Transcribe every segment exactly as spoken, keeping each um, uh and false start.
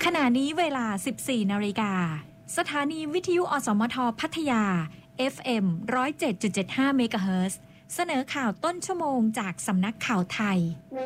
ขณะนี้เวลา สิบสี่ นาฬิกาสถานีวิทยุอสมทพัทยา เอฟ เอ็ม หนึ่งศูนย์เจ็ดจุดเจ็ดห้า เมกะเฮิรตซ์เสนอข่าวต้นชั่วโมงจากสำนักข่าวไทย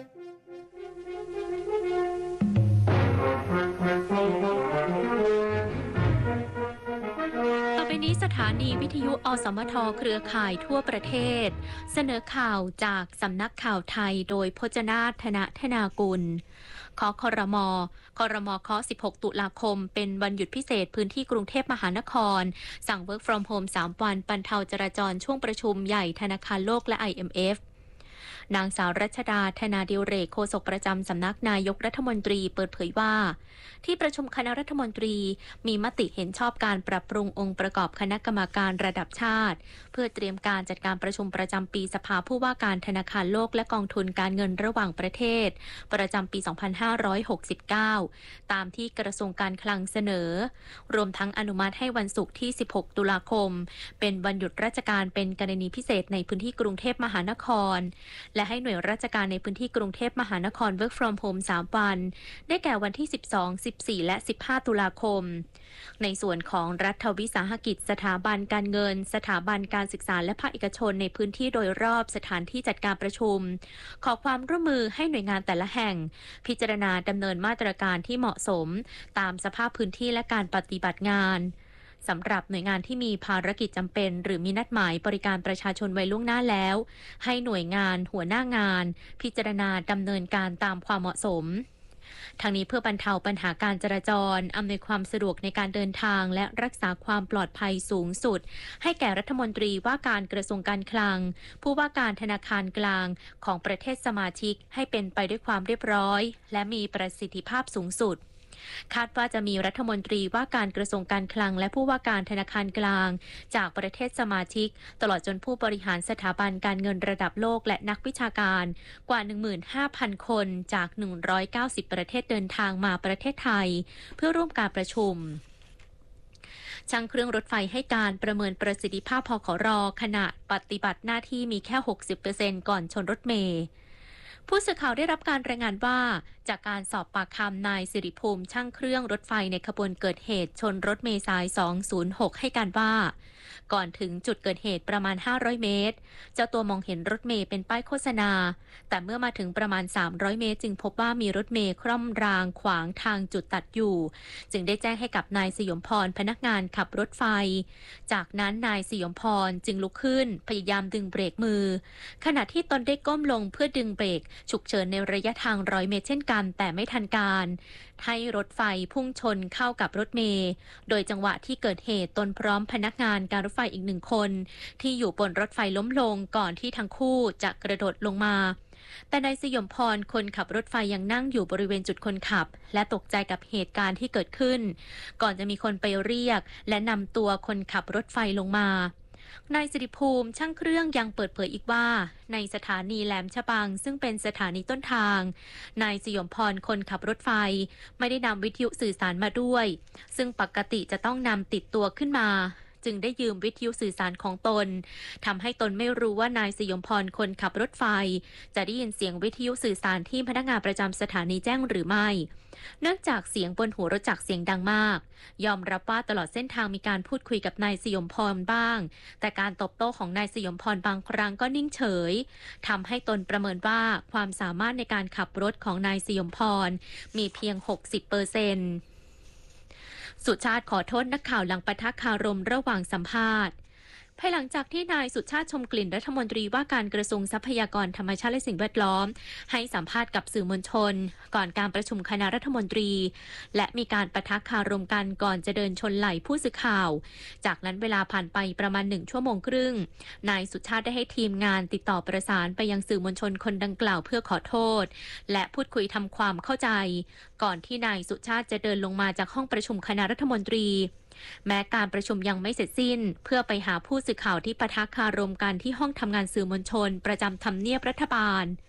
ต่อไปนี้สถานีวิทยุอสมทเครือข่ายทั่วประเทศเสนอข่าวจากสำนักข่าวไทยโดยพจนาถ ธนธนากุลขอครมครมเคาะสิบหกตุลาคมเป็นวันหยุดพิเศษพื้นที่กรุงเทพมหานครสั่ง Work from Home สามวันบรรเทาจราจรช่วงประชุมใหญ่ธนาคารโลกและ ไอ เอ็ม เอฟนางสาวรัชดาธนาดิเรกโฆษกประจำสำนักนายกรัฐมนตรีเปิดเผยว่าที่ประชุมคณะรัฐมนตรีมีมติเห็นชอบการปรับปรุงองค์ประกอบคณะกรรมการระดับชาติเพื่อเตรียมการจัดการประชุมประจำปีสภาผู้ว่าการธนาคารโลกและกองทุนการเงินระหว่างประเทศประจำปี สองพันห้าร้อยหกสิบเก้า ตามที่กระทรวงการคลังเสนอรวมทั้งอนุมัติให้วันศุกร์ที่สิบหกตุลาคมเป็นวันหยุดราชการเป็นกรณีพิเศษในพื้นที่กรุงเทพมหานครและให้หน่วยราชการในพื้นที่กรุงเทพมหานคร Work from Home สามวันได้แก่วันที่สิบสอง สิบสี่ และสิบห้าตุลาคมในส่วนของรัฐวิสาหกิจสถาบันการเงินสถาบันการศึกษาและภาคเอกชนในพื้นที่โดยรอบสถานที่จัดการประชุมขอความร่วมมือให้หน่วยงานแต่ละแห่งพิจารณาดำเนินมาตรการที่เหมาะสมตามสภาพพื้นที่และการปฏิบัติงานสำหรับหน่วยงานที่มีภารกิจจำเป็นหรือมีนัดหมายบริการประชาชนไว้ล่วงหน้าแล้วให้หน่วยงานหัวหน้างานพิจารณาดำเนินการตามความเหมาะสมทางนี้เพื่อบรรเทาปัญหาการจราจรอำนวยความสะดวกในการเดินทางและรักษาความปลอดภัยสูงสุดให้แก่รัฐมนตรีว่าการกระทรวงการคลังผู้ว่าการธนาคารกลางของประเทศสมาชิกให้เป็นไปด้วยความเรียบร้อยและมีประสิทธิภาพสูงสุดคาดว่าจะมีรัฐมนตรีว่าการกระทรวงการคลังและผู้ว่าการธนาคารกลางจากประเทศสมาชิกตลอดจนผู้บริหารสถาบันการเงินระดับโลกและนักวิชาการกว่า หนึ่งหมื่นห้าพัน คนจากหนึ่งร้อยเก้าสิบประเทศเดินทางมาประเทศไทยเพื่อร่วมการประชุมช่างเครื่องรถไฟให้การประเมินประสิทธิภาพพขร.ขณะปฏิบัติหน้าที่มีแค่ หกสิบเปอร์เซ็นต์ ก่อนชนรถเมล์ผู้สื่อข่าวได้รับการรายงานว่าจากการสอบปากคำนายสิริภูมิช่างเครื่องรถไฟในขบวนเกิดเหตุชนรถเมล์สายสองศูนย์หกให้การว่าก่อนถึงจุดเกิดเหตุประมาณห้าร้อยเมตรเจ้าตัวมองเห็นรถเมล์เป็นป้ายโฆษณาแต่เมื่อมาถึงประมาณสามร้อยเมตรจึงพบว่ามีรถเมล์คร่อมรางขวางทางจุดตัดอยู่จึงได้แจ้งให้กับนายสยมพรพนักงานขับรถไฟจากนั้นนายสยมพรจึงลุกขึ้นพยายามดึงเบรกมือขณะที่ตนได้ก้มลงเพื่อดึงเบรกฉุกเฉินในระยะทางร้อยเมตรเช่นกันแต่ไม่ทันการให้รถไฟพุ่งชนเข้ากับรถเมล์โดยจังหวะที่เกิดเหตุตนพร้อมพนักงานการรถไฟอีกหนึ่งคนที่อยู่บนรถไฟล้มลงก่อนที่ทั้งคู่จะกระโดดลงมาแต่นายสยมพรคนขับรถไฟยังนั่งอยู่บริเวณจุดคนขับและตกใจกับเหตุการณ์ที่เกิดขึ้นก่อนจะมีคนไปเรียกและนำตัวคนขับรถไฟลงมานายสิริภูมิช่างเครื่องยังเปิดเผยอีกว่าในสถานีแหลมฉบังซึ่งเป็นสถานีต้นทางนายสยมพรคนขับรถไฟไม่ได้นำวิทยุสื่อสารมาด้วยซึ่งปกติจะต้องนำติดตัวขึ้นมาจึงได้ยืมวิทยุสื่อสารของตนทำให้ตนไม่รู้ว่านายสยมพรคนขับรถไฟจะได้ยินเสียงวิทยุสื่อสารที่พนักงานประจำสถานีแจ้งหรือไม่เนื่องจากเสียงบนหัวรถจักรเสียงดังมากยอมรับว่าตลอดเส้นทางมีการพูดคุยกับนายสยมพรบ้างแต่การตอบโต้ของนายสยมพรบางครั้งก็นิ่งเฉยทำให้ตนประเมินว่าความสามารถในการขับรถของนายสยมพรมีเพียง หกสิบเปอร์เซ็นต์ สุชาติขอโทษนักข่าวหลังปะทะคารมระหว่างสัมภาษณ์ภายหลังจากที่นายสุชาติชมกลิ่นรัฐมนตรีว่าการกระทรวงทรัพยากรธรรมชาติและสิ่งแวดล้อมให้สัมภาษณ์กับสื่อมวลชนก่อนการประชุมคณะรัฐมนตรีและมีการปะทะคารมกันก่อนจะเดินชนไหล่ผู้สื่อข่าวจากนั้นเวลาผ่านไปประมาณหนึ่งชั่วโมงครึ่งนายสุชาติได้ให้ทีมงานติดต่อประสานไปยังสื่อมวลชนคนดังกล่าวเพื่อขอโทษและพูดคุยทำความเข้าใจก่อนที่นายสุชาติจะเดินลงมาจากห้องประชุมคณะรัฐมนตรีแม้การประชุมยังไม่เสร็จสิ้นเพื่อไปหาผู้สื่อข่าวที่ปะทะคารมกันที่ห้องทำงานสื่อมวลชนประจำทำเนียบรัฐบาล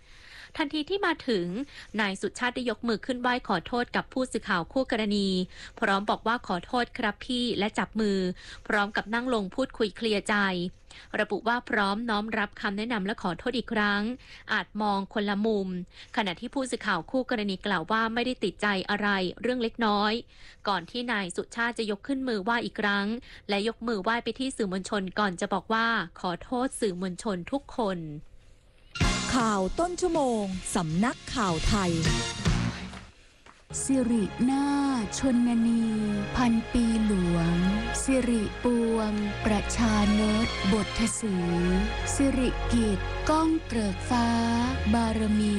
ทันทีที่มาถึงนายสุชาติได้ยกมือขึ้นไหว้ขอโทษกับผู้สื่อข่าวคู่กรณีพร้อมบอกว่าขอโทษครับพี่และจับมือพร้อมกับนั่งลงพูดคุยเคลียร์ใจระบุว่าพร้อมน้อมรับคำแนะนำและขอโทษอีกครั้งอาจมองคนละมุมขณะที่ผู้สื่อข่าวคู่กรณีกล่าวว่าไม่ได้ติดใจอะไรเรื่องเล็กน้อยก่อนที่นายสุชาติจะยกขึ้นมือไหว้อีกครั้งและยกมือไหว้ไปที่สื่อมวลชนก่อนจะบอกว่าขอโทษสื่อมวลชนทุกคนข่าวต้นชั่วโมงสำนักข่าวไทยสิรินาถชนนีพันปีหลวงสิริปวงประชานตบทสีสิริกิจก้องเกริกฟ้าบารมี